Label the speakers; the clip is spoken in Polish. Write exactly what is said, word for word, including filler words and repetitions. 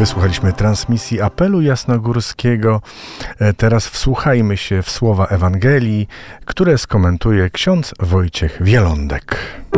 Speaker 1: Wysłuchaliśmy transmisji apelu jasnogórskiego. Teraz wsłuchajmy się w słowa Ewangelii, które skomentuje ksiądz Wojciech Wielądek.